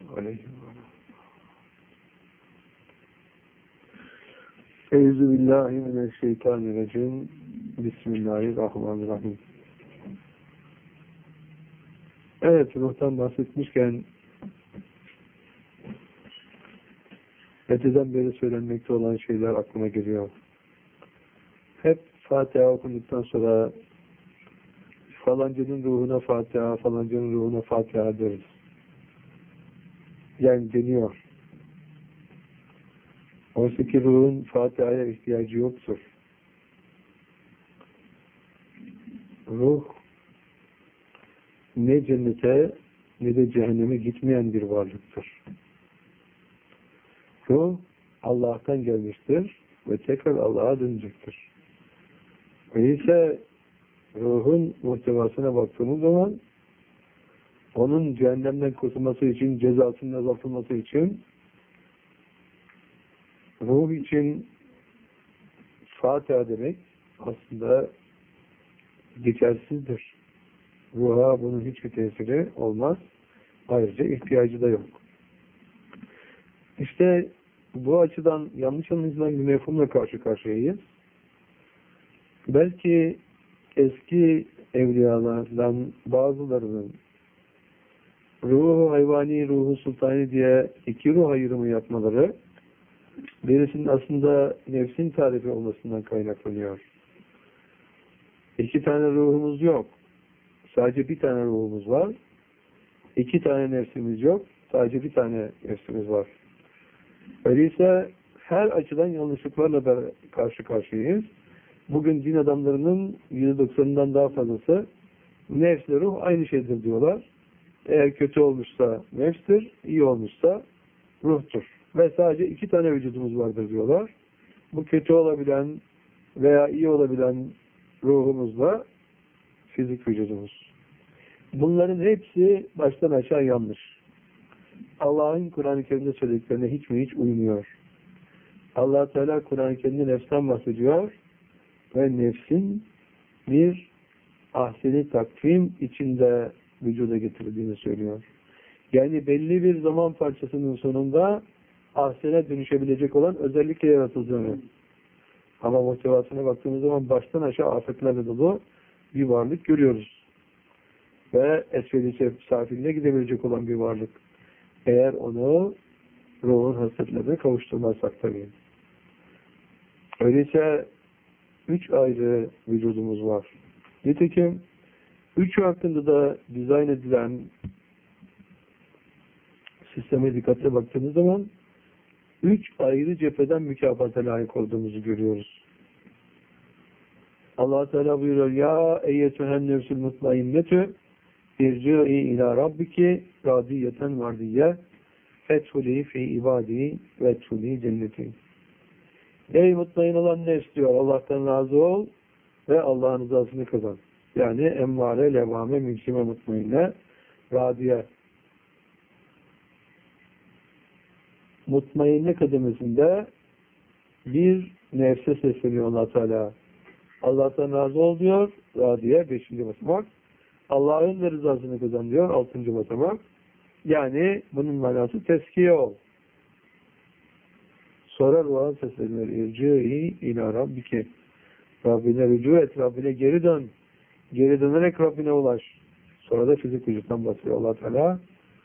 aleyhi ve Euzubillahimineşşeytanirracim. Bismillahirrahmanirrahim. Evet, ruhtan bahsetmişken öteden beri söylenmekte olan şeyler aklıma geliyor. Hep Fatiha okunduktan sonra falancının ruhuna Fatiha, falancının ruhuna Fatiha deriz. Yani deniyor. Oysa ki ruhun Fatiha'ya ihtiyacı yoktur. Ruh ne cennete ne de cehenneme gitmeyen bir varlıktır. Ruh Allah'tan gelmiştir ve tekrar Allah'a dönecektir. Öyleyse ruhun muhtevasına baktığımız zaman onun cehennemden kurtulması için, cezasının azaltılması için ruh için Fatiha demek aslında geçersizdir. Ruha bunun hiçbir tesiri olmaz. Ayrıca ihtiyacı da yok. İşte bu açıdan yanlış anlaşılan bir mefhumla karşı karşıyayız. Belki eski evliyalardan bazılarının ruhu hayvani, ruhu sultani diye iki ruh ayrımı yapmaları birisinin aslında nefsin tarifi olmasından kaynaklanıyor. İki tane ruhumuz yok. Sadece bir tane ruhumuz var. İki tane nefsimiz yok. Sadece bir tane nefsimiz var. Öyleyse her açıdan yanlışlıklarla karşı karşıyayız. Bugün din adamlarının %90'ından daha fazlası nefsle ruh aynı şeydir diyorlar. Eğer kötü olmuşsa nefstir, iyi olmuşsa ruhtur. Ve sadece iki tane vücudumuz vardır diyorlar. Bu kötü olabilen veya iyi olabilen ruhumuzla fizik vücudumuz. Bunların hepsi baştan aşağı yanlış. Allah'ın Kur'an-ı Kerim'de söylediklerine hiç mi hiç uymuyor. Allah Teala Kur'an-ı Kerim'de nefsten bahsediyor ve nefsin bir ahseni takvim içinde vücuda getirildiğini söylüyor. Yani belli bir zaman parçasının sonunda ahsene dönüşebilecek olan özellikle yaratıldığını. Ama muhtevasına baktığımız zaman baştan aşağı afetlerle dolu bir varlık görüyoruz. Ve esfel-i safiline gidebilecek olan bir varlık. Eğer onu ruhun hasretlerine kavuşturmazsak tabii. Öyleyse üç ayrı vücudumuz var. Nitekim üçü hakkında da dizayn edilen sisteme dikkatle baktığımız zaman üç ayrı cepheden mükafata layık olduğumuzu görüyoruz. Allah Teala buyuruyor: Ya eyyetühen nefsül mutmainnetü irci'i ila rabbiki radiyeten vardiyye fethuli fi ibadi veethuli cenneti. Ey mutmain olan nefs diyor, Allah'tan razı ol ve Allah'ın rızasını kazan. Yani emmare, levame, mülkime, mutmainne, radiye. Mutmainne kademesinde bir nefse sesleniyor Allah Teala. Allah'tan razı ol diyor, radiye 5. basamak. Allah'ın da rızasını kazan diyor 6. basamak. Yani bunun manası teskiye ol. Sonra ruha sesleniyor. İrci'i ila rabbike. Rabbine rücu et, Rabbine geri dön. Geri dönerek Rabbine ulaş. Sonra da fizik vücuttan bahsediyor Allah Teala.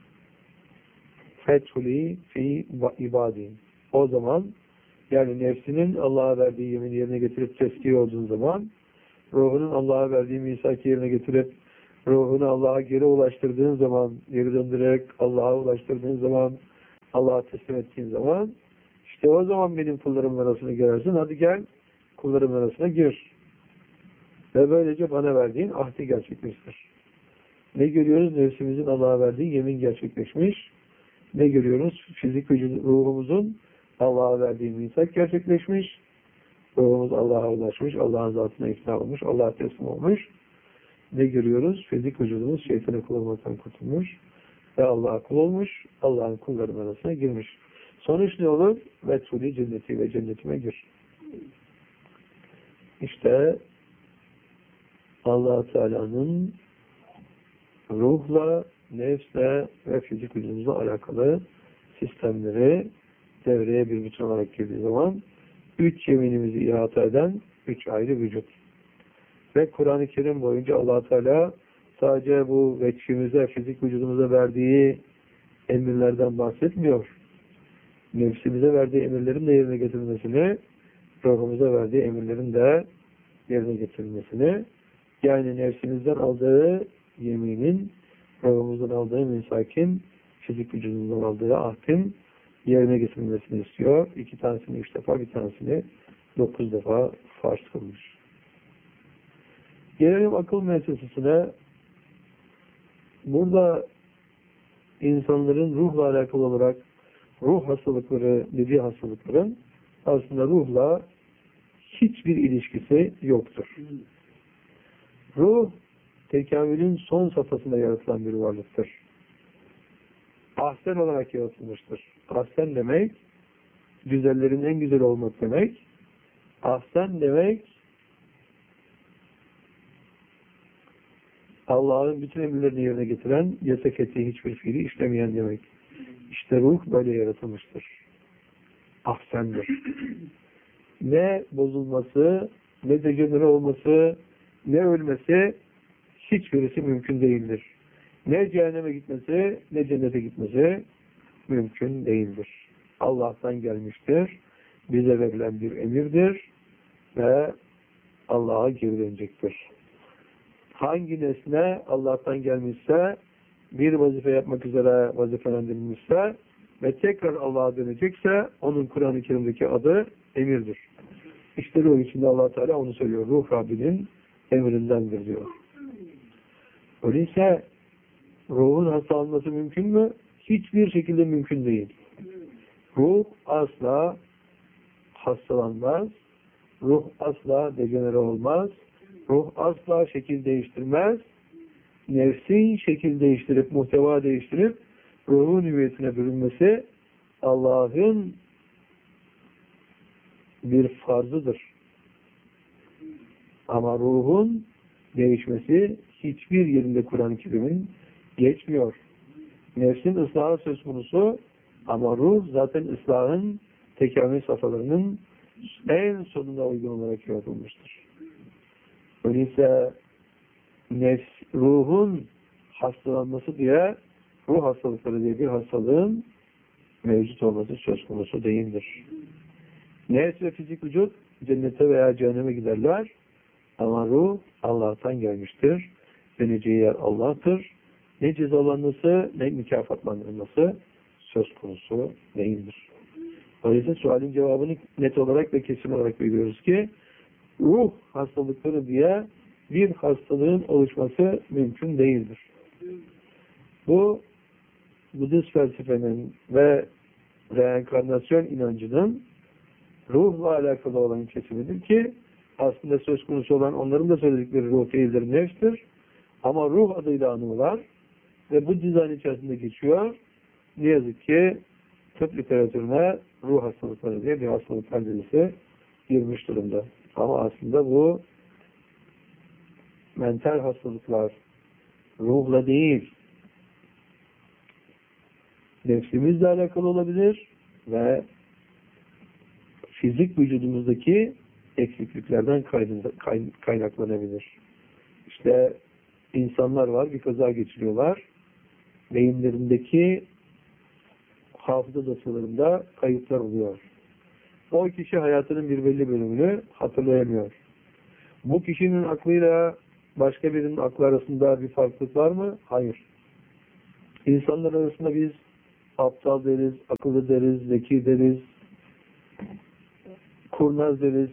Fethuli fi ibadi. O zaman yani nefsinin Allah'a verdiği yemini yerine getirip teskiye olduğun zaman, ruhunun Allah'a verdiği misaki yerine getirip ruhunu Allah'a geri ulaştırdığın zaman, geri döndürerek Allah'a ulaştırdığın zaman, Allah'a teslim ettiğin zaman, işte o zaman benim kullarımın arasına girersin. Hadi gel, kullarımın arasına gir. Ve böylece bana verdiğin ahdi gerçekleştir. Ne görüyoruz? Nefsimizin Allah'a verdiği yemin gerçekleşmiş. Ne görüyoruz? Fizik ruhumuzun Allah'a verdiği misak gerçekleşmiş. Ruhumuz Allah'a ulaşmış, Allah'ın zatına ikna olmuş, Allah'a teslim olmuş. Ne görüyoruz? Fizik vücudumuz şeytana kul olmaktan kurtulmuş ve Allah'a kul olmuş, Allah'ın kullarının arasına girmiş. Sonuç ne olur? Vethuli cenneti ve cennetime gir. İşte Allah Teala'nın ruhla nefsle ve fizik vücudumuzla alakalı sistemleri devreye bir bütün olarak girdiği zaman 3 yeminimizi ihata eden 3 ayrı vücut. Ve Kur'an-ı Kerim boyunca Allah Teala sadece bu veçhimize, fizik vücudumuza verdiği emirlerden bahsetmiyor. Nefsimize verdiği emirlerin de yerine getirilmesini, ruhumuza verdiği emirlerin de yerine getirilmesini, yani nefsimizden aldığı yeminin, ruhumuzdan aldığı misakin, fizik vücudumuzdan aldığı ahdin yerine getirilmesini istiyor. 2 tanesini 3 defa, bir tanesini 9 defa farz kılmış. Gelelim akıl müessesesine. Burada insanların ruhla alakalı olarak ruh hastalıkları dediği hastalıkların aslında ruhla hiçbir ilişkisi yoktur. Ruh, tekamülün son safhasında yaratılan bir varlıktır. Ahsen olarak yaratılmıştır. Ahsen demek, güzellerin en güzel olmak demek. Ahsen demek, Allah'ın bütün emirlerini yerine getiren, yasak ettiği hiçbir fiili işlemeyen demek. İşte ruh böyle yaratılmıştır. Ahsendir. Ne bozulması, ne dejenere olması, ne ölmesi hiçbirisi mümkün değildir. Ne cehenneme gitmesi, ne cennete gitmesi mümkün değildir. Allah'tan gelmiştir. Bize verilen bir emirdir ve Allah'a geri dönecektir. Hangi nesne Allah'tan gelmişse, bir vazife yapmak üzere vazifelendirilmişse ve tekrar Allah'a dönecekse, onun Kur'an-ı Kerim'deki adı emirdir. İşte ruh içinde Allah Teala onu söylüyor. Ruh Rabbinin emrindendir diyor. Öyleyse ruhun hastalanması mümkün mü? Hiçbir şekilde mümkün değil. Ruh asla hastalanmaz. Ruh asla dejenere olmaz. Ruh asla şekil değiştirmez. Nefsin şekil değiştirip, muhteva değiştirip ruhun hüviyetine bürünmesi Allah'ın bir farzıdır. Ama ruhun değişmesi hiçbir yerinde Kur'an-ı Kerim'in geçmiyor. Nefsin ıslahı söz konusu ama ruh zaten ıslahın tekamül safhalarının en sonuna uygun olarak yaratılmıştır. Öyleyse ruhun hastalanması diye, ruh hastalıkları diye bir hastalığın mevcut olması söz konusu değildir. Nefs ve fizik vücut cennete veya cehenneme giderler ama ruh Allah'tan gelmiştir. Döneceği yer Allah'tır. Ne cezalanması ne mükafatlandırılması söz konusu değildir. Öyleyse sualin cevabını net olarak ve kesin olarak veriyoruz ki ruh hastalıkları diye bir hastalığın oluşması mümkün değildir. Bu Budist felsefenin ve reenkarnasyon inancının ruhla alakalı olan kesimidir ki aslında söz konusu olan onların da söyledikleri ruh değildir, nefstir. Ama ruh adıyla anılırlar ve bu dizayn içerisinde geçiyor. Ne yazık ki tıp literatürüne ruh hastalıkları diye bir hastalıklar dizisi girmiş durumda. Ama aslında bu mental hastalıklar ruhla değil, nefsimizle alakalı olabilir ve fizik vücudumuzdaki eksikliklerden kaynaklanabilir. İşte insanlar var, bir kaza geçiriyorlar. Beyinlerindeki hafıza dosyalarında kayıplar oluyor. O kişi hayatının bir belli bölümünü hatırlayamıyor. Bu kişinin aklıyla başka birinin aklı arasında bir farklılık var mı? Hayır. İnsanlar arasında biz aptal deriz, akıllı deriz, zeki deriz, kurnaz deriz,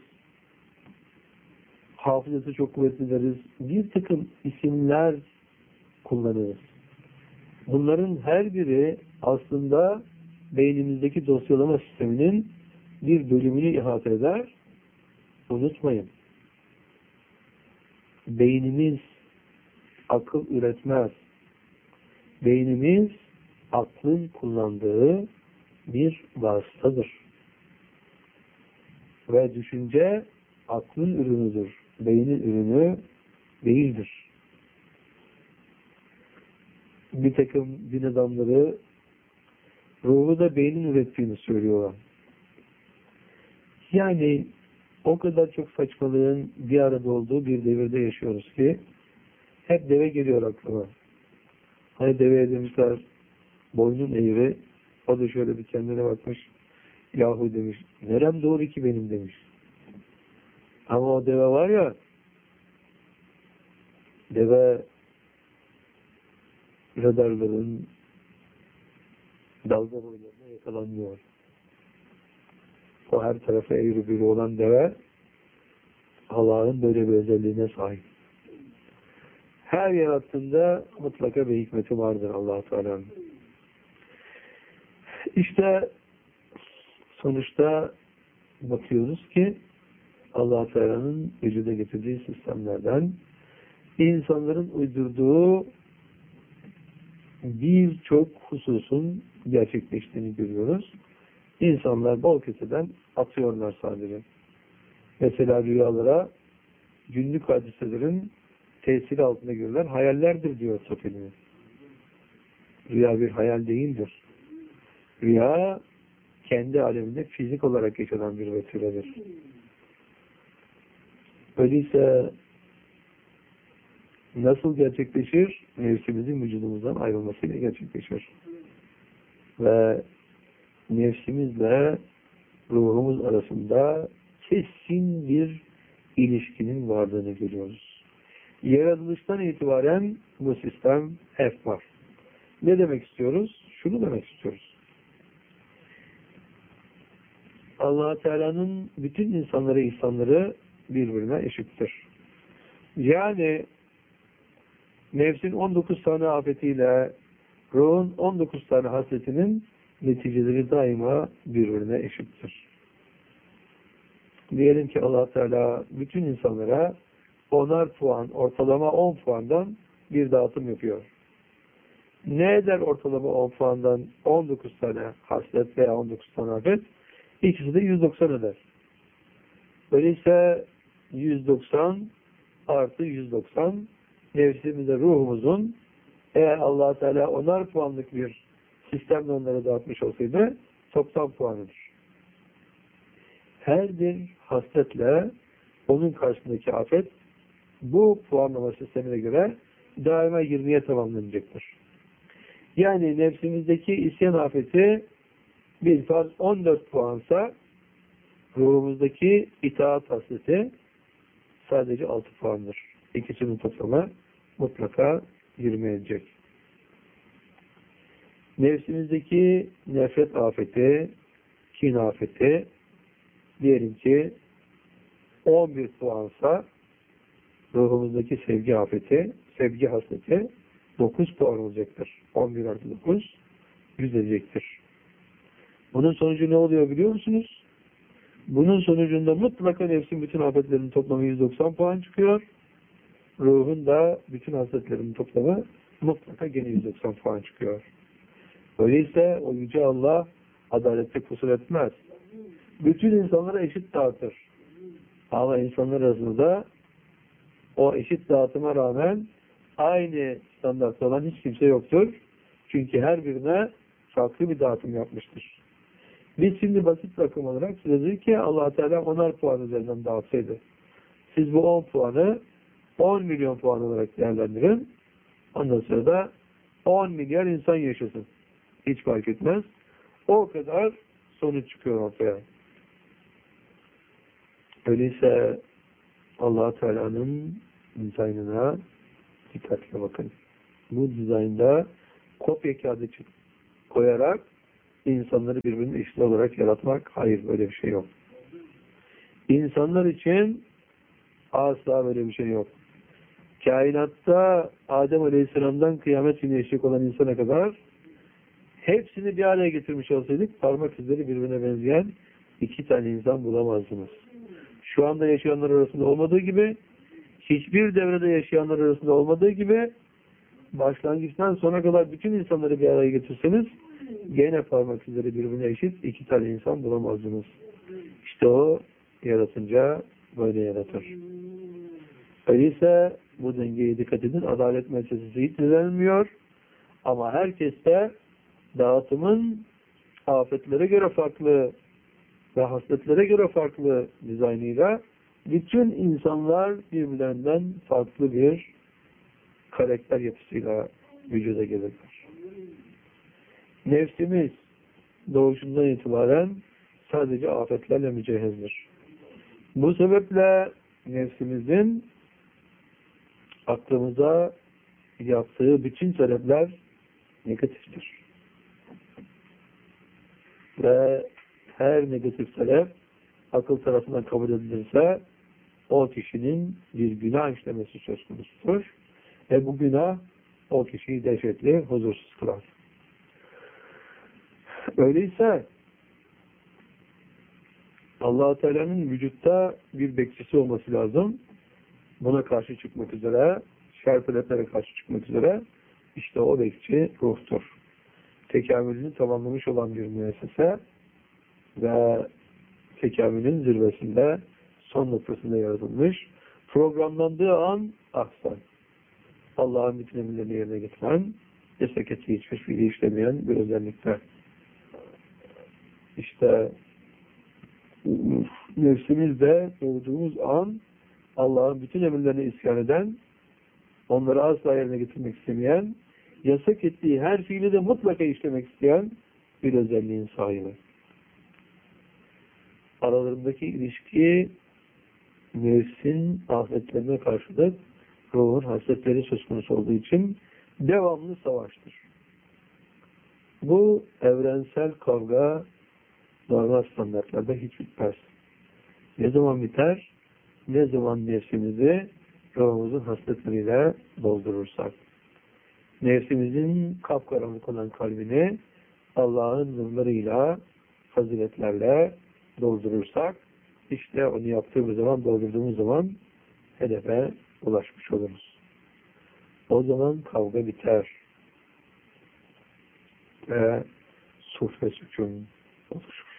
hafızası çok kuvvetli deriz. Bir takım isimler kullanırız. Bunların her biri aslında beynimizdeki dosyalama sisteminin bir bölümünü ihate eder. Unutmayın. Beynimiz akıl üretmez. Beynimiz aklın kullandığı bir vasıtadır. Ve düşünce aklın ürünüdür. Beynin ürünü değildir. bir takım din adamları ruhu da beynin ürettiğini söylüyorlar. Yani o kadar çok saçmalığın bir arada olduğu bir devirde yaşıyoruz ki hep deve geliyor aklıma. Hani deveye demişler boynun eğri, o da şöyle bir kendine bakmış, yahu demiş, nerem doğru ki benim demiş. Ama o deve var ya, deve radarların dalga boylarına yakalanmıyor. O her tarafa eğri büğrü olan deve Allah'ın böyle bir özelliğine sahip. Her yarattığında mutlaka bir hikmeti vardır Allah-u Teala'nın. İşte sonuçta bakıyoruz ki Allah-u Teala'nın vücuda getirdiği sistemlerden insanların uydurduğu birçok hususun gerçekleştiğini görüyoruz. İnsanlar bol keseden atıyorlar sadece. Mesela rüyalara günlük hadiselerin tesiri altında görülen hayallerdir diyor Sofya'nın. Rüya bir hayal değildir. Rüya kendi aleminde fizik olarak yaşanan bir vesiledir. Öyleyse nasıl gerçekleşir? Nefsimizin vücudumuzdan ayrılmasıyla gerçekleşir. Ve nefsimizle ruhumuz arasında kesin bir ilişkinin varlığını görüyoruz. Yaratılıştan itibaren bu sistem hep var. Ne demek istiyoruz? Şunu demek istiyoruz. Allah-u Teala'nın bütün insanları, ihsanları birbirine eşittir. Yani nefsin 19 tane afetiyle ruhun 19 tane hasretinin neticeleri daima birbirine eşittir. Diyelim ki Allah Teala bütün insanlara 10'ar puan, ortalama 10 puandan bir dağıtım yapıyor. Ne eder ortalama 10 puandan 19 tane hasret veya 19 tane afet? İkisi de 190 eder. Öyleyse 190 artı 190 nefsimize, ruhumuzun eğer Allah Teala 10'ar puanlık bir sistemle onları dağıtmış olsaydı toplam puanıdır. Her bir hasretle onun karşısındaki afet bu puanlama sistemine göre daima 20'ye tamamlanacaktır. Yani nefsimizdeki isyan afeti bir farz 14 puansa ruhumuzdaki itaat hasreti sadece 6 puandır. İkisinin toplamı mutlaka 20 edecek. Nefsimizdeki nefret afeti, kin afeti diyelim ki 11 puansa ruhumuzdaki sevgi afeti, sevgi hasreti 9 puan olacaktır. 11 artı 9 100 edecektir. Bunun sonucu ne oluyor biliyor musunuz? Bunun sonucunda mutlaka nefsin bütün afetlerinin toplamı 190 puan çıkıyor. Ruhun da bütün hasretlerinin toplamı mutlaka gene 190 puan çıkıyor. Öyleyse o Yüce Allah adalette kusur etmez. Bütün insanlara eşit dağıtır. Ama insanlar arasında o eşit dağıtıma rağmen aynı standartta olan hiç kimse yoktur. Çünkü her birine farklı bir dağıtım yapmıştır. Biz şimdi basit rakam olarak size dedik ki Allah Teala 10'ar puan üzerinden dağıtsaydı. Siz bu 10 puanı 10 milyon puan olarak değerlendirin. Ondan sonra da 10 milyar insan yaşasın. Hiç fark etmez. O kadar sonuç çıkıyor ortaya. Öyleyse Allah Teala'nın dizaynına dikkatle bakın. Bu dizaynda kopya kağıdı koyarak insanları birbirine eşit olarak yaratmak, hayır böyle bir şey yok. İnsanlar için asla böyle bir şey yok. Kainatta Adem Aleyhisselam'dan kıyamet günü yaşayacak olan insana kadar hepsini bir araya getirmiş olsaydık parmak izleri birbirine benzeyen 2 tane insan bulamazdınız. Şu anda yaşayanlar arasında olmadığı gibi, hiçbir devrede yaşayanlar arasında olmadığı gibi, başlangıçtan sona kadar bütün insanları bir araya getirseniz gene parmak izleri birbirine eşit 2 tane insan bulamazdınız. İşte o yaratınca böyle yaratır. Öyleyse bu dengeye dikkat edin. Adalet meselesi hiç düzelmiyor. Ama herkeste dağıtımın afetlere göre farklı ve hasletlere göre farklı dizaynıyla bütün insanlar birbirlerinden farklı bir karakter yapısıyla vücuda gelirler. Nefsimiz doğuşundan itibaren sadece afetlerle mücehhezdir. Bu sebeple nefsimizin aklımıza yaptığı bütün sebepler negatiftir. Ve her negatif sebep akıl tarafından kabul edilirse o kişinin bir günah işlemesi söz konusudur. Ve bu günah o kişiyi dehşetli, huzursuz kılar. Öyleyse Allah-u Teala'nın vücutta bir bekçisi olması lazım. Buna karşı çıkmak üzere, şer-feletlere karşı çıkmak üzere işte o bekçi ruhtur. Tekamülünü tamamlamış olan bir müessese ve tekamülün zirvesinde, son noktasında yaratılmış. Programlandığı an ahsan. Allah'ın bütün emirlerini yerine getiren, yasak ettiği hiçbir fiili işlemeyen bir özellikler. İşte nefsimizde doğduğumuz an Allah'ın bütün emirlerine isyan eden, onları asla yerine getirmek istemeyen, yasak ettiği her fiili de mutlaka işlemek isteyen bir özelliğin sahibi. Aralarındaki ilişki nefsin afetlerine karşılık ruhun hasletleri söz konusu olduğu için devamlı savaştır. Bu evrensel kavga normal standartlarda hiç bitmez. Ne zaman biter? Ne zaman nefsimizi ruhumuzun hasletleriyle doldurursak. Nefsimizin kapkaranlık olan kalbini Allah'ın nurlarıyla, faziletlerle doldurursak, işte onu yaptığımız zaman, doldurduğumuz zaman hedefe ulaşmış oluruz. O zaman kavga biter. Ve sulh ve sükun oluşur.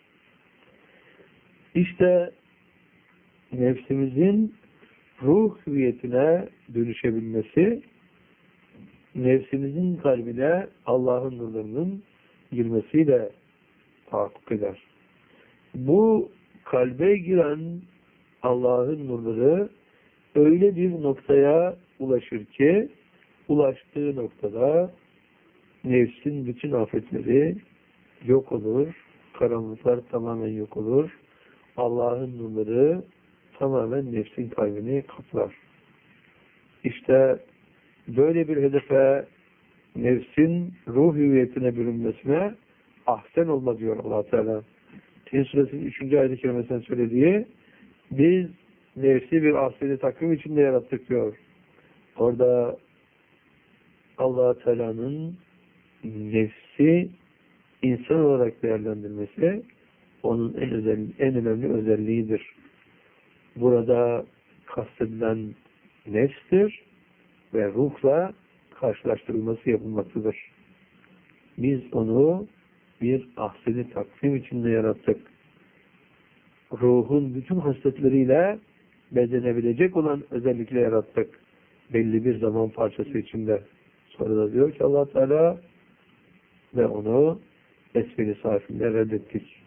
İşte nefsimizin ruh hüviyetine dönüşebilmesi, nefsimizin kalbine Allah'ın nurlarının girmesiyle tahakkuk eder. Bu kalbe giren Allah'ın nurları öyle bir noktaya ulaşır ki, ulaştığı noktada nefsin bütün afetleri yok olur, karanlıklar tamamen yok olur. Allah'ın nurları tamamen nefsin kalbini kaplar. İşte böyle bir hedefe, nefsin ruh hüviyetine bürünmesine ahsen olma diyor Allah Teala. Tin suresinin 3. ayet-i kerimesinden söylediği, biz nefsi bir ahsen-i takvim içinde yarattık diyor. Orada Allah Teala'nın nefsi insan olarak değerlendirmesi onun en önemli özelliğidir. Burada kastedilen nefstir ve ruhla karşılaştırılması yapılmaktadır. Biz onu bir ahsen-i takvim içinde yarattık. Ruhun bütün hasletleriyle bedenebilecek olan özellikle yarattık. Belli bir zaman parçası içinde. Sonra da diyor ki Allah Teala ve onu esfel-i safilde reddettik.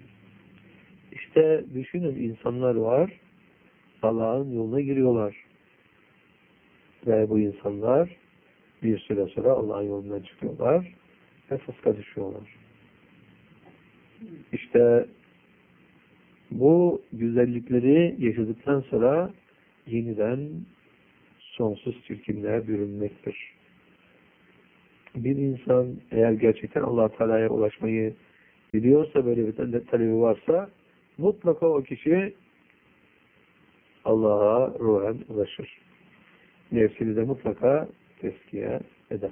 İşte düşünün, insanlar var, Allah'ın yoluna giriyorlar. Ve bu insanlar bir süre sonra Allah'ın yolundan çıkıyorlar ve fıska düşüyorlar. İşte bu güzellikleri yaşadıktan sonra yeniden sonsuz çirkinliğe bürünmektir. Bir insan eğer gerçekten Allah Teala'ya ulaşmayı biliyorsa, böyle bir talebi varsa, mutlaka o kişi Allah'a ruhen ulaşır. Nefsini de mutlaka tezkiye eder.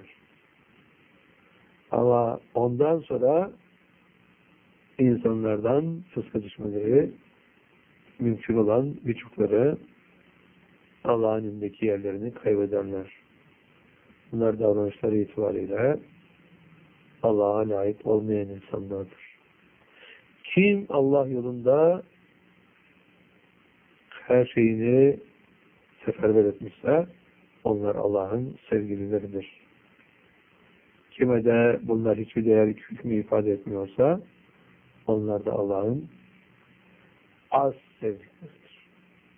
Ama ondan sonra insanlardan fıska düşmeleri mümkün olan birçokları Allah'ın önündeki yerlerini kaybederler. Bunlar davranışları itibariyle Allah'a layık olmayan insanlardır. Kim Allah yolunda her şeyini seferber etmişse onlar Allah'ın sevgilileridir. Kime de bunlar hiçbir değer hükmü ifade etmiyorsa onlar da Allah'ın az sevdikleridir.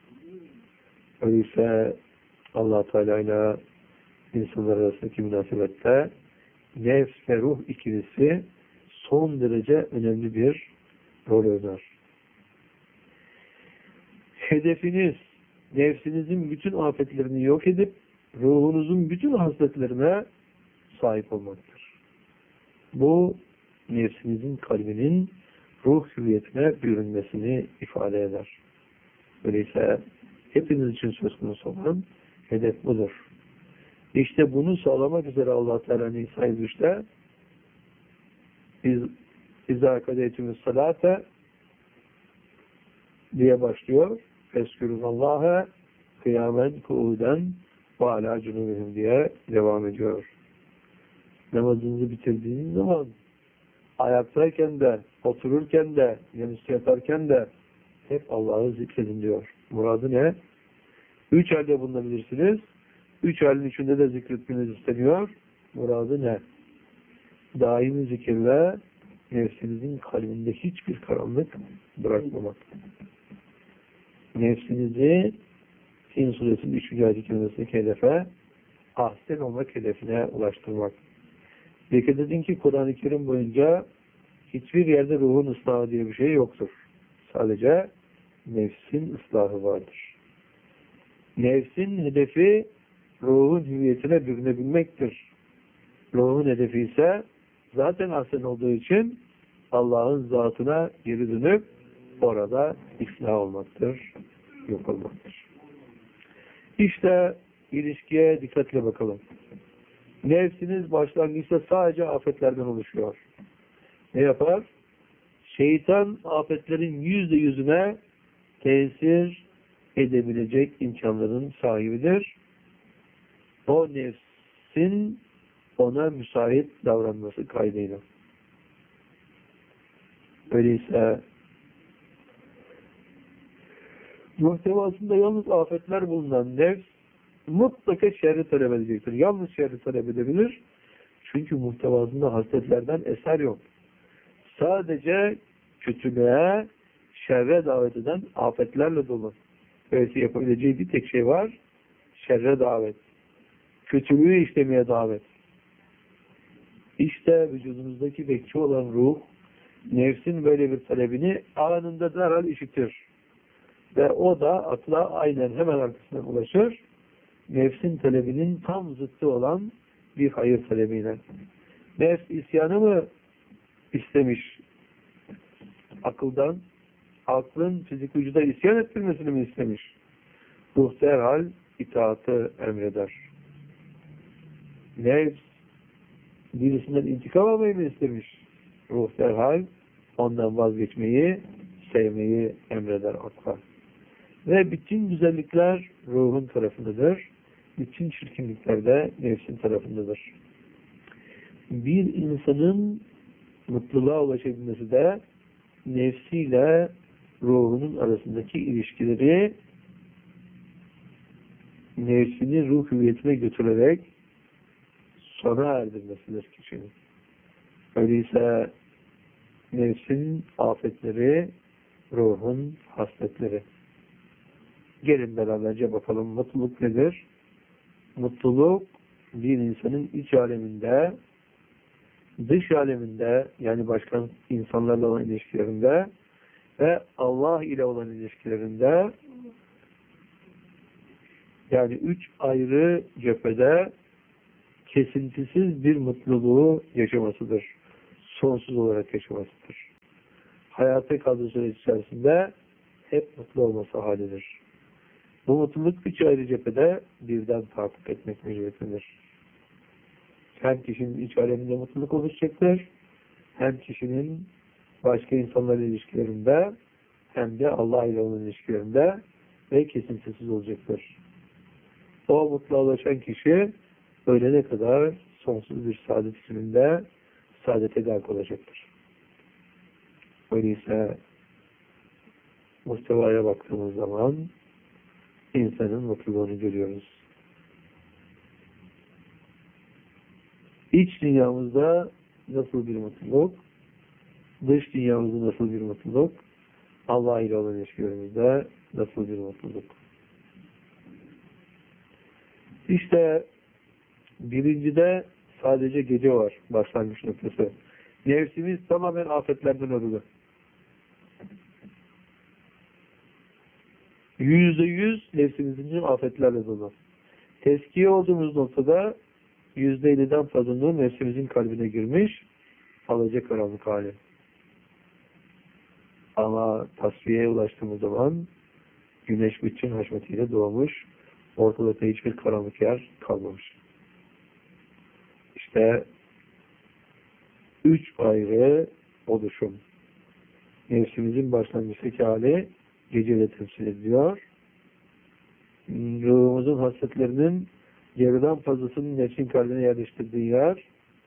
Öyleyse Allah Teala ile insanlar arasındaki münasebette nefs ve ruh ikilisi son derece önemli bir rol oynar. Hedefiniz nefsinizin bütün afetlerini yok edip ruhunuzun bütün hasletlerine sahip olmaktır. Bu nefsinizin kalbinin ruh hüviyetine bürünmesini ifade eder. Öyleyse hepiniz için söz konusu olan hedef budur. İşte bunu sağlamak üzere Allah Teala Nisa-i Züş'te İzâ kadeytümüs salâte diye başlıyor. Feskürüllâhe kıyamen kuuden ve alâ cunûbihim diye devam ediyor. Namazınızı bitirdiğiniz zaman ayaktayken de, otururken de, yanışı yatarken de hep Allah'ı zikredin diyor. Muradı ne? 3 halde bulunabilirsiniz. 3 halin içinde de zikretmeniz isteniyor. Muradı ne? Daimi zikirle nefsinizin kalbinde hiçbir karanlık bırakmamak. Nefsinizi Tin suresinin 3. ayet-i kerimesindeki hedefe ahsen olmak hedefine ulaştırmak. Dikkat edin ki Kur'an-ı Kerim boyunca hiçbir yerde ruhun ıslahı diye bir şey yoktur. Sadece nefsin ıslahı vardır. Nefsin hedefi ruhun hüviyetine bürünebilmektir. Ruhun hedefi ise zaten ahsen olduğu için Allah'ın zatına geri dönüp orada iflah olmaktır, yok olmaktır. İşte ilişkiye dikkatle bakalım. Nefsiniz başlangıçta sadece afetlerden oluşuyor. Ne yapar? Şeytan afetlerin %100'üne tesir edebilecek imkanların sahibidir. O nefsin ona müsait davranması kaydıyla. Öyleyse muhtevasında yalnız afetler bulunan nefs mutlaka şerri talep edecektir. Yalnız şerri talep edebilir. Çünkü muhtevasında hasletlerden eser yok. Sadece kötülüğe, şerre davet eden afetlerle dolu. Öyleyse yapabileceği bir tek şey var. Şerre davet. Kötülüğü işlemeye davet. İşte vücudumuzdaki bekçi olan ruh, nefsin böyle bir talebini anında derhal işitir. Ve o da akla aynen hemen arkasına ulaşır. Nefsin talebinin tam zıttı olan bir hayır talebiyle. Nefs isyanı mı istemiş akıldan? Aklın fizik vücuda isyan ettirmesini mi istemiş? Ruh derhal itaatı emreder. Nefs birisinden intikam almayı mı istemiş? Ruh derhal ondan vazgeçmeyi, sevmeyi emreder akla. Ve bütün güzellikler ruhun tarafındadır. Bütün çirkinlikler de nefsin tarafındadır. Bir insanın mutluluğa ulaşabilmesi de nefsiyle ruhunun arasındaki ilişkileri nefsini ruh hüviyetine götürerek sona erdirmesidir kişinin. Öyleyse nefsin afetleri, ruhun hasletleri. Gelin beraberce bakalım mutluluk nedir? Mutluluk bir insanın iç aleminde, dış aleminde yani başka insanlarla olan ilişkilerinde ve Allah ile olan ilişkilerinde yani 3 ayrı cephede kesintisiz bir mutluluğu yaşamasıdır. Sonsuz olarak yaşamasıdır. Hayata kaldığı süre içerisinde hep mutlu olması halidir. Bu mutluluk 3 ayrı cephede birden tahakkuk etmek mecburiyetindedir. Hem kişinin iç aleminde mutluluk oluşacaktır, hem kişinin başka insanlarla ilişkilerinde, hem de Allah ile olan ilişkilerinde ve kesintisiz olacaktır. O mutluğa ulaşan kişi ölene kadar sonsuz bir saadet içinde saadete gark olacaktır. Öyleyse muhtevaya baktığımız zaman insanın mutluluğunu görüyoruz. İç dünyamızda nasıl bir mutluluk, dış dünyamızda nasıl bir mutluluk, Allah ile olan ilişkilerimizde nasıl bir mutluluk. İşte birincide sadece gece var, başlangıç noktası. Nefsimiz tamamen afetlerden arılı. %100 nefsimizin afetlerle dolu. Teskiye olduğumuz noktada %50'den fazla nur nefsimizin kalbine girmiş, alacakaranlık hali. Ama tasfiyeye ulaştığımız zaman güneş bütün haşmetiyle doğmuş, ortalıkta hiçbir karanlık yer kalmamış. İşte 3 ayrı oluşum. Nefsimizin başlangıçtaki hali geceyle temsil ediyor. Ruhumuzun hasletlerinin yarıdan fazlasının nefsin kalbine yerleştirdiği yer,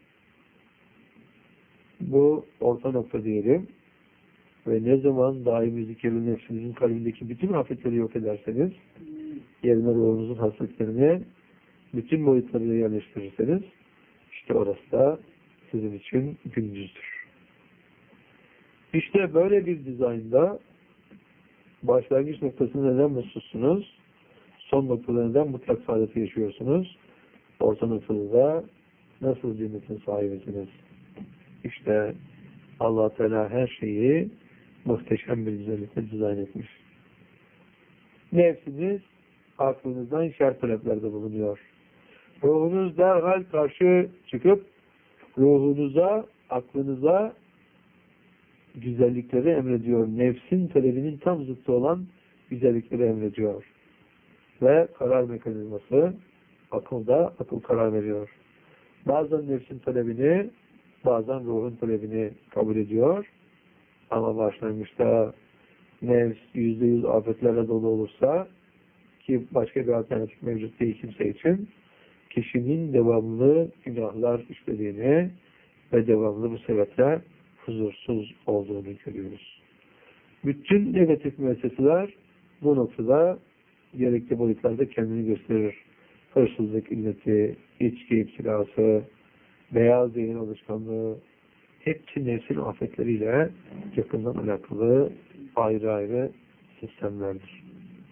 bu orta nokta diyelim. Ve ne zaman daimi zikirli nefsinizin kalbindeki bütün afetleri yok ederseniz, yerine ruhunuzun hasletlerini bütün boyutlarıyla yerleştirirseniz, işte orası da sizin için gündüzdür. İşte böyle bir dizaynda başlangıç noktasında neden mutsuzsunuz? Son noktada neden mutlak saadeti yaşıyorsunuz? Orta noktada da nasıl cennetin sahibisiniz? İşte Allah Teala her şeyi muhteşem bir güzellikle dizayn etmiş. Nefsiniz aklınızdan şer taleplerde bulunuyor. Ruhunuz derhal karşı çıkıp ruhunuza, aklınıza güzellikleri emrediyor. Nefsin talebinin tam zıttı olan güzellikleri emrediyor. Ve karar mekanizması akıl karar veriyor. Bazen nefsin talebini, bazen ruhun talebini kabul ediyor. Ama başlangıçta nefs %100 afetlerle dolu olursa, ki başka bir alternatif mevcut değil kimse için, kişinin devamlı günahlar işlediğini ve devamlı bu sebeple huzursuz olduğunu görüyoruz. Bütün negatif müesseseler bu noktada gerekli boyutlarda kendini gösterir. Hırsızlık illeti, içki iptilası, beyaz zihin alışkanlığı, hepsi nefsin afetleriyle yakından alakalı ayrı ayrı sistemlerdir.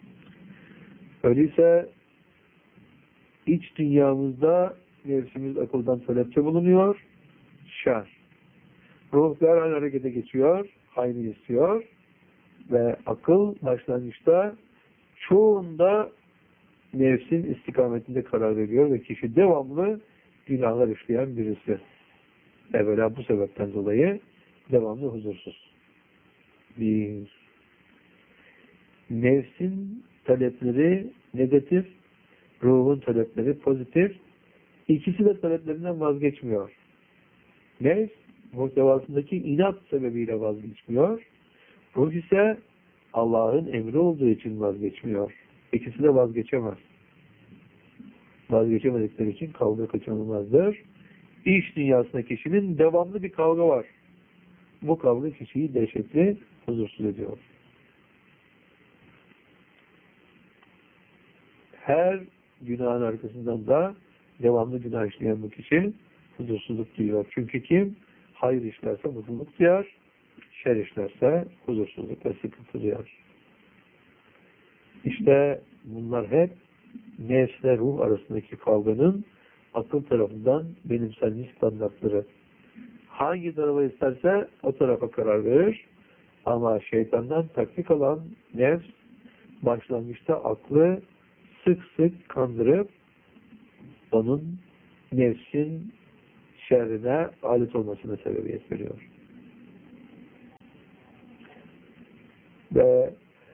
Öyleyse iç dünyamızda nefsimiz akıldan talepte bulunuyor, şer. Ruh derhal harekete geçiyor, hayrı istiyor ve akıl başlangıçta çoğunda nefsin istikametinde karar veriyor ve kişi devamlı günahlar işleyen birisi. Evvela bu sebepten dolayı devamlı huzursuz. Bir, nefsin talepleri negatif, ruhun talepleri pozitif. İkisi de taleplerinden vazgeçmiyor. Nefs, muhtevasındaki inat sebebiyle vazgeçmiyor. Ruh ise Allah'ın emri olduğu için vazgeçmiyor. İkisi de vazgeçemez. Vazgeçemedikleri için kavga kaçınılmazdır. İş dünyasında kişinin devamlı bir kavga var. Bu kavga kişiyi dehşetli, huzursuz ediyor. Her günahın arkasından da devamlı günah işleyen bu kişi huzursuzluk duyuyor. Çünkü kim? Hayır işlerse mutluluk duyar, şer işlerse huzursuzluk ve sıkıntı duyar. İşte bunlar hep nefsle ruh arasındaki kavganın akıl tarafından benimsenmiş standartları. Hangi tarafa isterse o tarafa karar verir. Ama şeytandan taktik alan nefs başlangıçta aklı sık sık kandırıp onun nefsin şerrine alet olmasına sebebiyet veriyor. Ve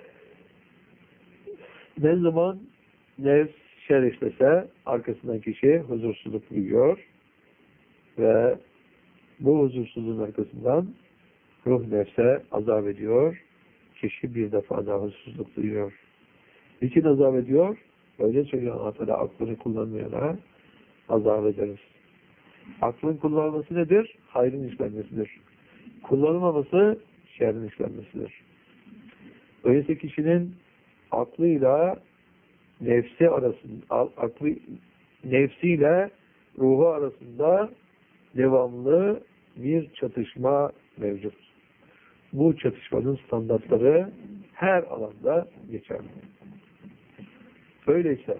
ne zaman nefs şer işlese arkasından kişi huzursuzluk duyuyor ve bu huzursuzluğun arkasından ruh nefse azap ediyor. Kişi bir defa daha huzursuzluk duyuyor. Niçin azap ediyor? Öyle söylüyor Allah Teala, aklını kullanmayana azap ederiz. Aklın kullanılması nedir? Hayrın işlenmesidir. Kullanılmaması şerrin işlenmesidir. Öyleyse kişinin aklıyla nefsi arasında, nefsiyle ruhu arasında devamlı bir çatışma mevcut. Bu çatışmanın standartları her alanda geçerli. Öyleyse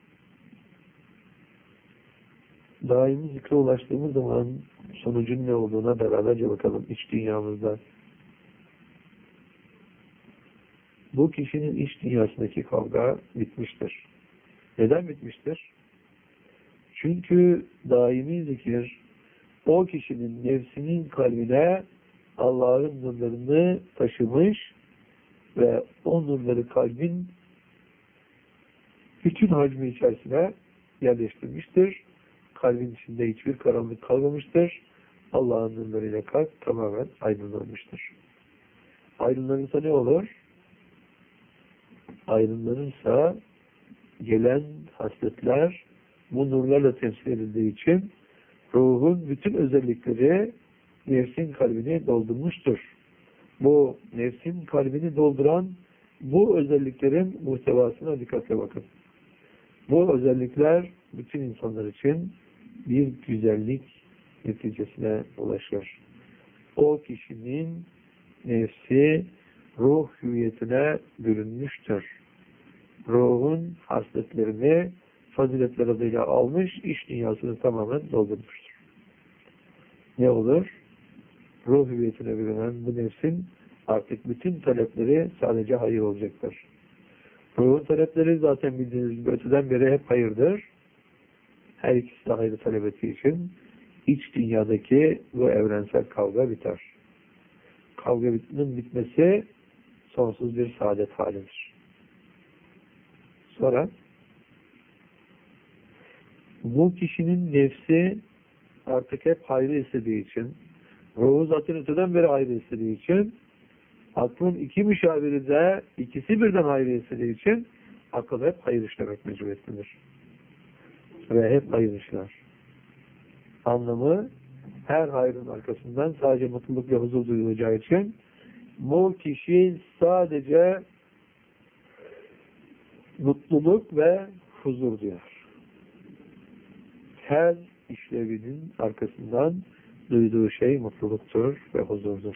daimi zikre ulaştığımız zaman sonucun ne olduğuna beraberce bakalım iç dünyamızda. Bu kişinin iç dünyasındaki kavga bitmiştir. Neden bitmiştir? Çünkü daimi zikir o kişinin nefsinin kalbine Allah'ın nurlarını taşımış ve o nurları kalbin bütün hacmi içerisine yerleştirmiştir. Kalbin içinde hiçbir karanlık kalmamıştır. Allah'ın nurlarıyla kalp tamamen aydınlanmıştır. Aydınlanırsa ne olur? Aydınlanırsa gelen hasletler bu nurlarla temsil edildiği için ruhun bütün özellikleri nefsin kalbini doldurmuştur. Bu nefsin kalbini dolduran bu özelliklerin muhtevasına dikkatle bakın. Bu özellikler bütün insanlar için bir güzellik neticesine ulaşır. O kişinin nefsi ruh hüviyetine bürünmüştür. Ruhun hasletlerini faziletler adıyla almış, iç dünyasını tamamen doldurmuştur. Ne olur? Ruh hüviyetine bürünen bu nefsin artık bütün talepleri sadece hayır olacaktır. Ruhun talepleri zaten bildiğiniz gibi öteden beri hep hayırdır. Her ikisi de hayrı talep ettiği için iç dünyadaki bu evrensel kavga biter. Kavganın bitmesi sonsuz bir saadet halidir. Sonra bu kişinin nefsi artık hep hayrı istediği için, ruhu zaten öteden beri hayrı istediği için, aklın iki müşaviri de ikisi birden hayrı istediği için akıl hep hayır işlemek mecburiyetindedir. Ve hep hayır işler. Anlamı her hayrın arkasından sadece mutluluk ve huzur duyulacağı için bu kişi sadece mutluluk ve huzur duyar. Her işlevinin arkasından duyduğu şey mutluluktur ve huzurdur.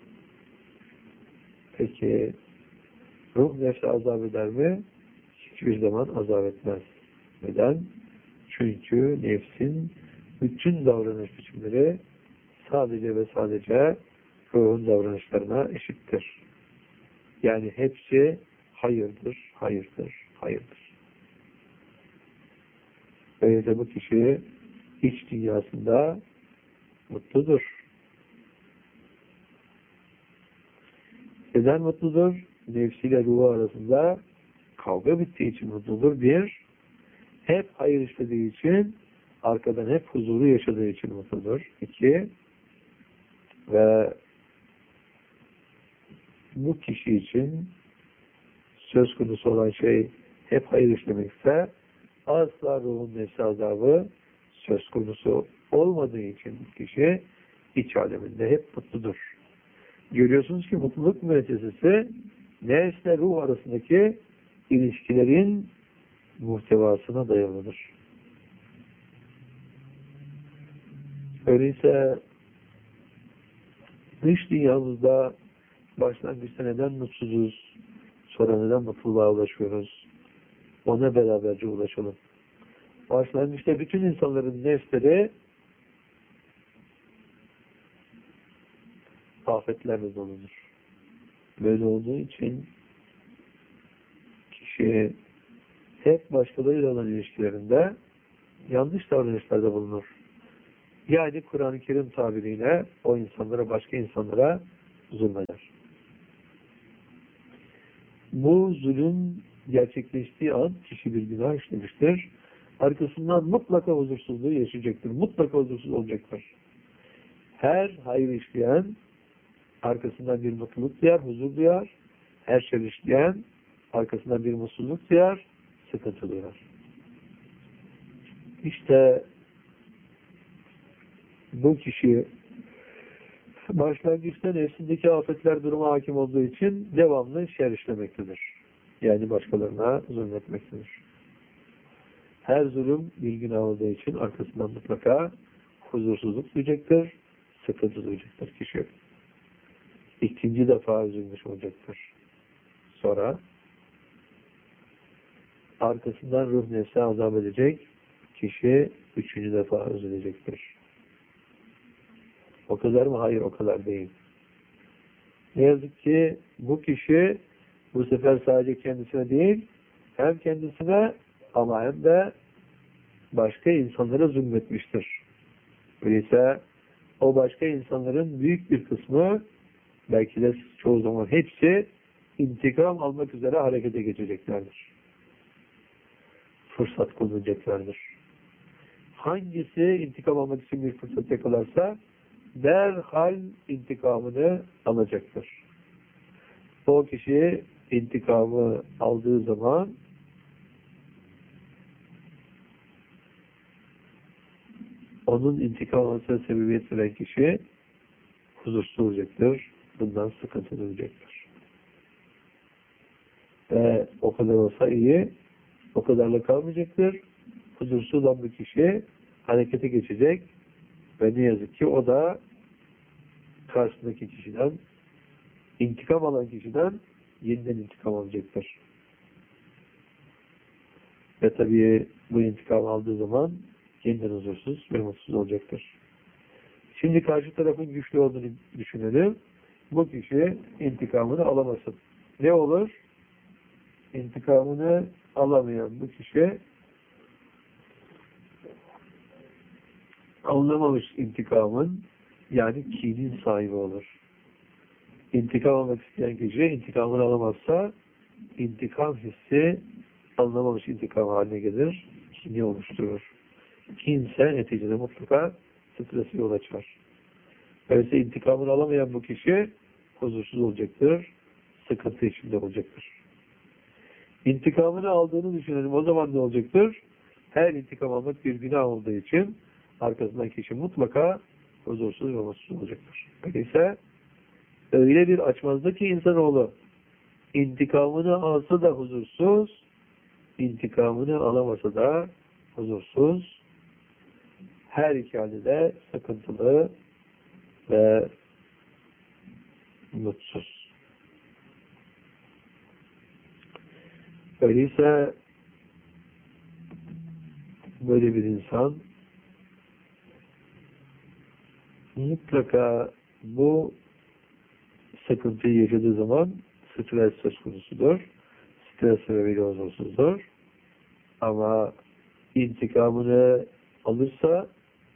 Peki ruh nefsi azap eder mi? Hiçbir zaman azap etmez. Neden? Çünkü nefsin bütün davranış biçimleri sadece ve sadece ruhun davranışlarına eşittir. Yani hepsi hayırdır, hayırdır, hayırdır. Öyleyse bu kişi iç dünyasında mutludur. Neden mutludur? Nefsiyle ruhu arasında kavga bittiği için mutludur. Bir, hep hayır işlediği için, arkadan hep huzuru yaşadığı için mutludur. İki, ve bu kişi için söz konusu olan şey hep hayır işlemekse asla ruhun nefsi azabı söz konusu olmadığı için kişi iç aleminde hep mutludur. Görüyorsunuz ki mutluluk müessesesi nefsle ruh arasındaki ilişkilerin muhtevasına dayalıdır. Öyleyse dış dünyamızda başlangıçta neden mutsuzuz, sonra neden mutluluğa ulaşıyoruz? Ona beraberce ulaşalım. Başlangıçta bütün insanların nefsleri afetlerle doludur. Böyle olduğu için kişi hep başkalarıyla olan ilişkilerinde yanlış davranışlarda bulunur. Yani Kur'an-ı Kerim tabiriyle o insanlara, başka insanlara zulmeder. Bu zulüm gerçekleştiği an kişi bir günah işlemiştir. Arkasından mutlaka huzursuzluğu yaşayacaktır. Mutlaka huzursuz olacaktır. Her hayır işleyen arkasından bir mutluluk duyar, huzur duyar. Her şer işleyen arkasından bir mutsuzluk duyar, sıkıntı duyar. İşte bu kişi başlangıçta nefsindeki afetler duruma hakim olduğu için devamlı şer işlemektedir. Yani başkalarına zulmetmektedir. Her zulüm bir günah olduğu için arkasından mutlaka huzursuzluk duyacaktır, sıkıntı duyacaktır kişi. İkinci defa üzülmüş olacaktır. Sonra arkasından ruh nefse azap edecek kişi üçüncü defa üzülecektir. O kadar mı? Hayır, o kadar değil. Ne yazık ki bu kişi bu sefer sadece kendisine değil, hem kendisine ama hem de başka insanlara zulmetmiştir. Öyleyse o başka insanların büyük bir kısmı, belki de çoğu zaman hepsi intikam almak üzere harekete geçeceklerdir. Fırsat kullanacaklardır. Hangisi intikam almak için bir fırsat yakalarsa derhal intikamını alacaktır. O kişi intikamı aldığı zaman onun intikam almasına sebebiyet veren kişi huzursuz olacaktır. Bundan sıkıntı duyacaktır. Ve o kadar olsa iyi, o kadarla kalmayacaktır. Huzursuz olan bir kişi harekete geçecek ve ne yazık ki o da karşısındaki kişiden, intikam alan kişiden yeniden intikam alacaktır. Ve tabii bu intikam aldığı zaman yeniden huzursuz ve mutsuz olacaktır. Şimdi karşı tarafın güçlü olduğunu düşünelim. Bu kişi intikamını alamasın. Ne olur? İntikamını alamayan bu kişi anlamamış intikamın, yani kinin sahibi olur. İntikam almak isteyen kişi intikamını alamazsa intikam hissi anlamamış intikam haline gelir, kini oluşturur. Kinse neticede mutlaka stresi yol açar. Öyleyse intikamını alamayan bu kişi huzursuz olacaktır, sıkıntı içinde olacaktır. İntikamını aldığını düşünelim, o zaman ne olacaktır? Her intikam almak bir günah olduğu için arkasından kişi mutlaka huzursuz ve mutsuz olacaktır. Öyleyse öyle bir açmazdı ki insanoğlu intikamını alsa da huzursuz, intikamını alamasa da huzursuz, her iki halde de sıkıntılı ve mutsuz. Öyleyse böyle bir insan mutlaka bu sıkıntıyı yaşadığı zaman stres söz konusudur. Stres sebebiyle huzursuzdur. Ama intikamını alırsa,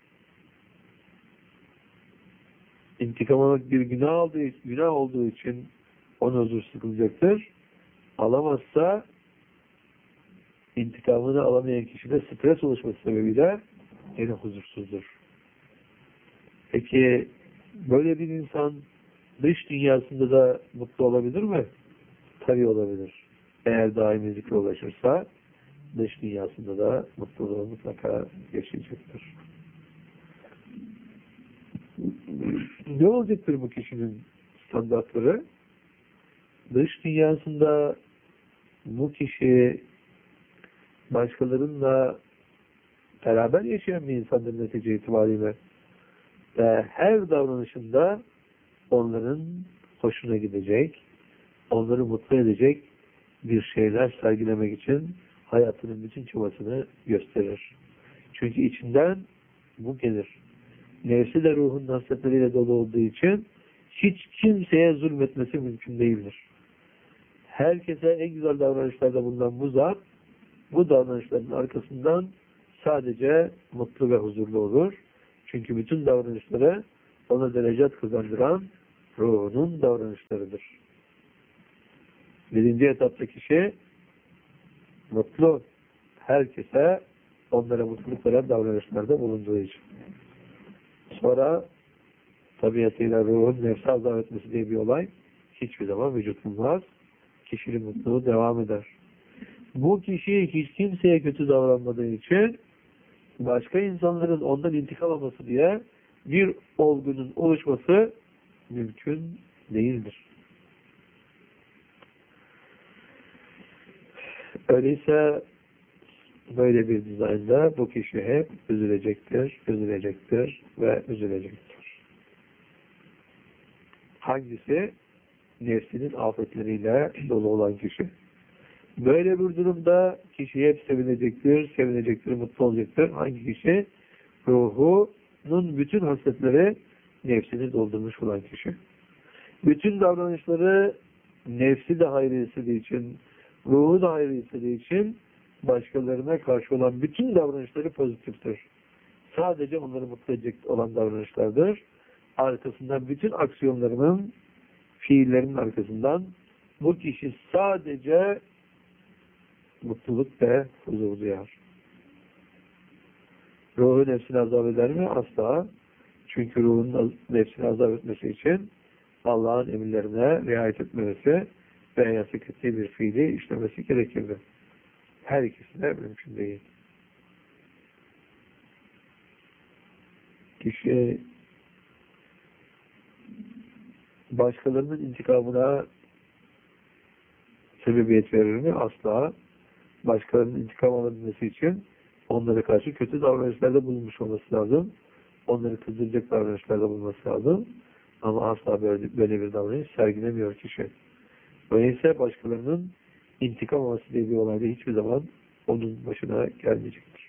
intikam almak bir günah olduğu için onu huzursuz kılacaktır. Alamazsa intikamını alamayan kişide stres oluşması sebebiyle yine huzursuzdur. Peki böyle bir insan dış dünyasında da mutlu olabilir mi? Tabii olabilir. Eğer daimi zikre ulaşırsa dış dünyasında da mutluluğu mutlaka yaşayacaktır. Ne olacaktır bu kişinin standartları? Dış dünyasında bu kişi başkalarınla beraber yaşayan bir insandır netice itibariyle. Ve her davranışında onların hoşuna gidecek, onları mutlu edecek bir şeyler sergilemek için hayatının bütün çabasını gösterir. Çünkü içinden bu gelir. Nefsi de ruhun hasretleriyle dolu olduğu için hiç kimseye zulmetmesi mümkün değildir. Herkese en güzel davranışlarda bulunan bu zat, bu davranışların arkasından sadece mutlu ve huzurlu olur. Çünkü bütün davranışları ona derecat kazandıran ruhunun davranışlarıdır. Birinci etapta kişi mutlu, herkese onlara mutluluk veren davranışlarda bulunduğu için. Sonra tabiatıyla ruhun nefse azam etmesi diye bir olay hiçbir zaman vücut bulmaz. Kişinin mutluluğu devam eder. Bu kişi hiç kimseye kötü davranmadığı için başka insanların ondan intikam alması diye bir olgunun oluşması mümkün değildir. Öyleyse böyle bir dizaynda bu kişi hep üzülecektir, üzülecektir ve üzülecektir. Hangisi? Nefsinin afetleriyle dolu olan kişi. Böyle bir durumda kişi hep sevinecektir, sevinecektir, mutlu olacaktır. Hangi kişi? Ruhunun bütün hasletleri nefsini doldurmuş olan kişi. Bütün davranışları nefsi de hayrı istediği için, ruhu da hayrı istediği için başkalarına karşı olan bütün davranışları pozitiftir. Sadece onları mutlu edecek olan davranışlardır. Arkasından bütün aksiyonlarının, fiillerinin arkasından bu kişi sadece mutluluk ve huzur duyar. Ruhu nefsini azap eder mi? Asla. Çünkü ruhun nefsini azap etmesi için Allah'ın emirlerine riayet etmesi ve yasak ettiği bir fiili işlemesi gerekirdi. Her ikisi de mümkün değil. Kişi başkalarının intikamına sebebiyet verir mi? Asla. Başkalarının intikam alabilmesi için onlara karşı kötü davranışlarda bulunmuş olması lazım. Onları kızdıracak davranışlarda bulunması lazım. Ama asla böyle bir davranış sergilemiyor kişi. Öyleyse başkalarının intikam alması diye bir olayda hiçbir zaman onun başına gelmeyecektir.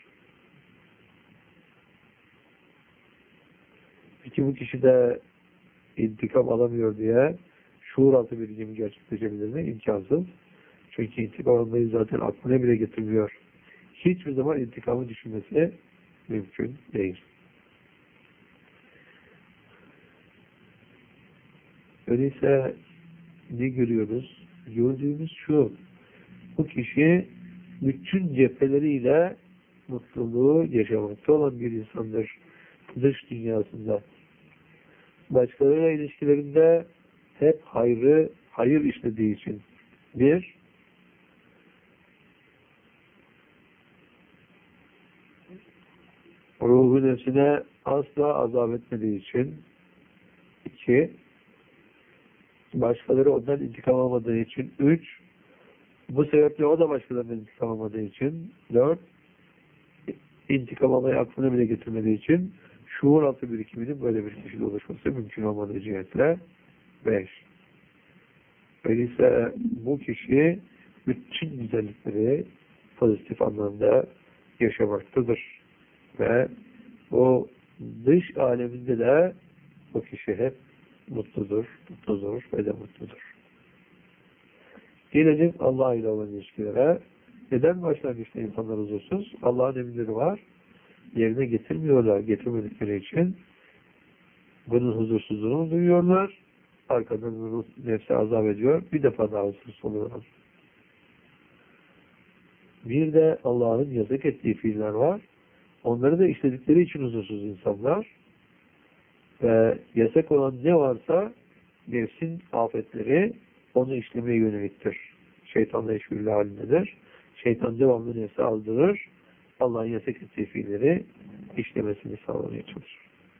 Peki bu kişi de intikam alamıyor diye şuuraltı bir ilgimi gerçekleşebilir mi? İmkansız. Çünkü intikam almayı zaten aklına bile getirmiyor. Hiçbir zaman intikamı düşünmesi mümkün değil. Öyleyse ne görüyoruz? Gördüğümüz şu: bu kişi bütün cepheleriyle mutluluğu yaşamakta olan bir insandır. Dış dünyasında. Başkalarıyla ilişkilerinde hep hayır işlediği için. Bir, ruhu nefsine asla azap etmediği için. İki, başkaları ondan intikam almadığı için. Üç, bu sebeple o da başkalarından intikam almadığı için. Dört, intikam almayı aklına bile getirmediği için şuur altı birikiminin böyle bir kişide oluşması mümkün olmadığı cihetle. 5. Öyleyse bu kişi bütün güzellikleri pozitif anlamda yaşamaktadır. Ve o dış aleminde de bu kişi hep mutludur ve de mutludur. Gelelim Allah ile olan ilişkilere. Neden başlangıçta insanlar huzursuz? Allah'ın emirleri var. Yerine getirmiyorlar. Getirmedikleri için bunun huzursuzluğunu duyuyorlar. Arkadan ruh nefsi azap ediyor. Bir defa daha huzursuz oluyorlar. Bir de Allah'ın yasak ettiği fiiller var. Onları da işledikleri için huzursuz insanlar. Ve yasak olan ne varsa nefsin afetleri onu işlemeye yöneliktir. Şeytanla işbirliği halindedir. Şeytan devamlı nefsi aldırır. Allah'ın yasak ettiği fiilleri işlemesini sağlamaya çalışır.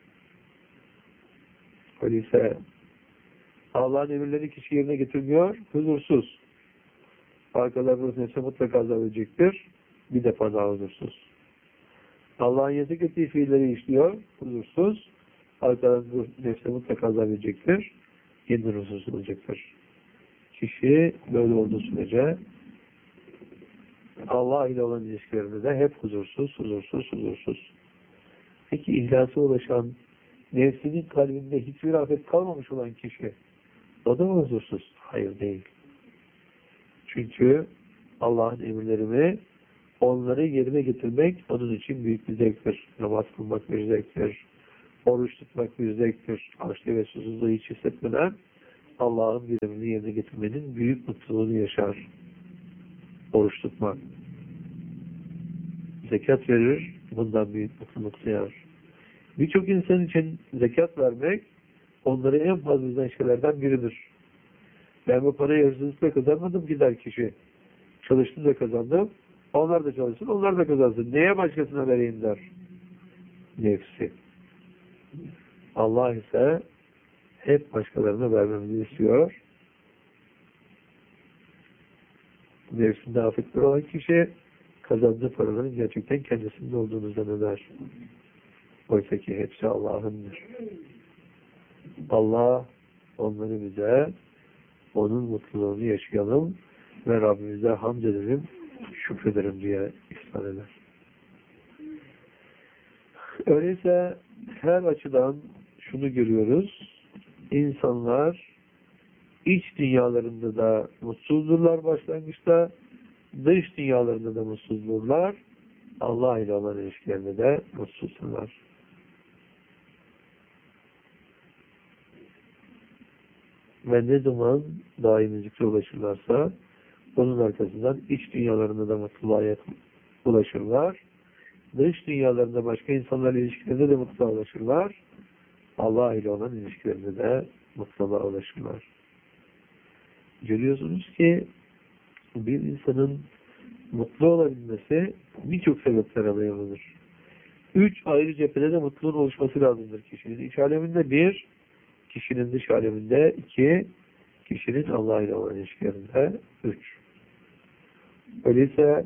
Öyleyse Allah'ın emirleri kişi yerine getirmiyor, huzursuz. Arkalarında nefse mutlaka azap edecektir. Bir defa daha huzursuz. Allah'ın yasak ettiği fiilleri işliyor, huzursuz. Arkalarında nefse mutlaka azap edecektir. Yeniden huzursuz olacaktır. Kişi böyle olduğu sürece Allah ile olan ilişkilerinde de hep huzursuz. Peki ihlasa ulaşan, nefsinin kalbinde hiçbir afet kalmamış olan kişi, o da mı huzursuz? Hayır, değil. Çünkü Allah'ın emirlerini, onları yerine getirmek onun için büyük bir zevktir. Namaz kılmak bir zevktir. Oruç tutmak bir zevktir. Açlığı ve susuzluğu hiç hissetmeden Allah'ın bir emrini yerine getirmenin büyük mutluluğunu yaşar. Oruç tutmak. Zekat verir, bundan büyük mutluluk duyar. Birçok insan için zekat vermek onları en fazla üzen şeylerden biridir. Ben bu parayı hırsızlıkla kazanmadım ki der kişi. Çalıştım da kazandım. Onlar da çalışsın, onlar da kazansın. Neye başkasına vereyim der. Nefsi. Allah ise hep başkalarına vermemizi istiyor. Nefsinde afetler olan kişi kazandığı paraların gerçekten kendisinde olduğunu zanneder. Oysa ki hepsi Allah'ındır. Allah onları bize, onun mutluluğunu yaşayalım ve Rabbimize hamd edelim, şükredelim diye ihsan eder. Öyleyse her açıdan şunu görüyoruz. İnsanlar iç dünyalarında da mutsuzdurlar başlangıçta, dış dünyalarında da mutsuzdurlar. Allah ile olan ilişkilerinde de mutsuzlar. Ve ne zaman daimi zikre ulaşırlarsa onun arkasından iç dünyalarında da mutluluğa ulaşırlar. Dış dünyalarında başka insanlarla ilişkilerinde de mutluluğa ulaşırlar. Allah ile olan ilişkilerinde de mutluluğa ulaşırlar. Görüyorsunuz ki bir insanın mutlu olabilmesi birçok sebeplere dayanılır. 3 ayrı cephede de mutluluğun oluşması lazımdır kişinin. İç aleminde 1, kişinin dış aleminde 2, kişinin Allah ile olan ilişkilerinde 3. Öyleyse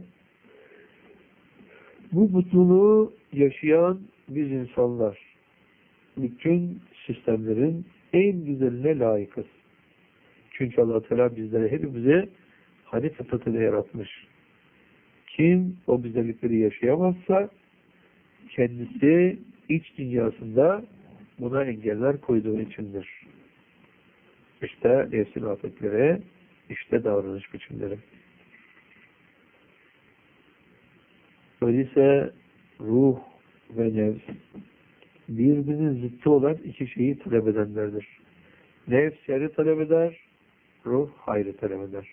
bu mutluluğu yaşayan biz insanlar bütün sistemlerin en güzeline layıkız. Çünkü Allah Teala bizlere hepimizi hani fıtratıyla yaratmış. Kim o güzellikleri yaşayamazsa kendisi iç dünyasında buna engeller koyduğu içindir. İşte nefsin afetleri, işte davranış biçimleri. Öyleyse ruh ve nefs birbirinin zıttı olan iki şeyi talep edenlerdir. Nefs şerri talep eder, ruh hayrı talep eder.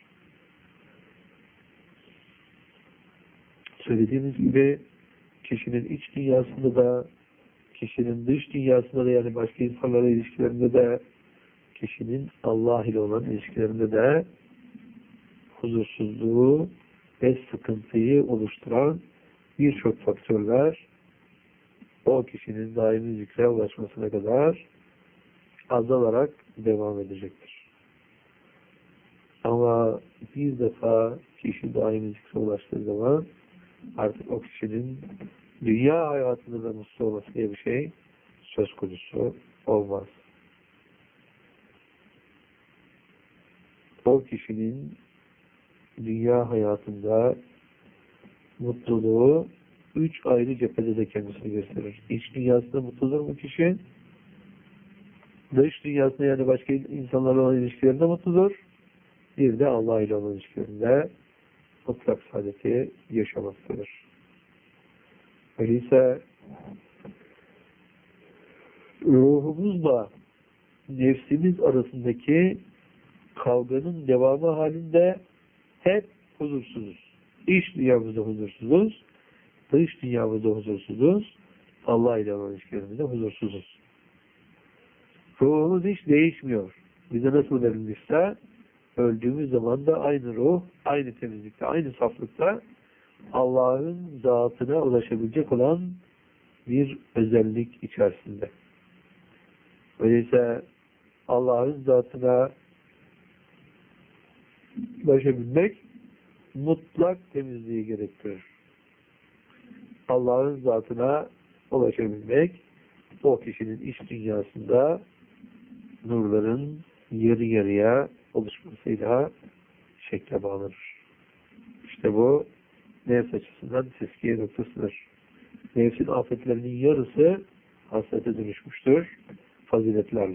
Söylediğimiz gibi kişinin iç dünyasında da, kişinin dış dünyasında da, yani başka insanlarla ilişkilerinde de, kişinin Allah ile olan ilişkilerinde de huzursuzluğu ve sıkıntıyı oluşturan birçok faktörler o kişinin daimi zikre ulaşmasına kadar azalarak devam edecektir. Ama bir defa kişi daimi zikre ulaştığı zaman artık o kişinin dünya hayatında da mutlu olması diye bir şey söz konusu olmaz. O kişinin dünya hayatında mutluluğu 3 ayrı cephede de kendisini gösterir. İç dünyasında mutludur mu kişi? Dış dünyasında, yani başka insanlarla olan ilişkilerinde mutludur. Bir de Allah ile olan ilişkilerinde mutlak saadeti yaşamaktadır. Öyleyse ruhumuzla nefsimiz arasındaki kavganın devamı halinde hep huzursuzuz. İç dünyamızda huzursuzuz, dış dünyamızda huzursuzuz, Allah ile olan ilişkilerimizde huzursuzuz. Ruhumuz hiç değişmiyor. Bize nasıl verilmişse öldüğümüz zaman da aynı ruh, aynı temizlikte, aynı saflıkta Allah'ın zatına ulaşabilecek olan bir özellik içerisinde. Öyleyse Allah'ın zatına ulaşabilmek mutlak temizliği gerektirir. Allah'ın zatına ulaşabilmek o kişinin iç dünyasında nurların yarı yarıya oluşmasıyla şekle bağlanır. İşte bu nefs açısından teskiye noktasıdır. Nefsin afetlerinin yarısı hasrete dönüşmüştür faziletlerle.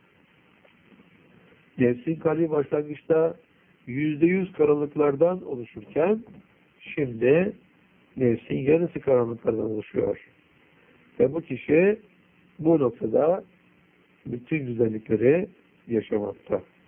Nefsin kalbi başlangıçta %100 karanlıklardan oluşurken şimdi nefsin yarısı karanlıklardan oluşuyor. Ve bu kişi bu noktada bütün güzellikleri yaşamakta.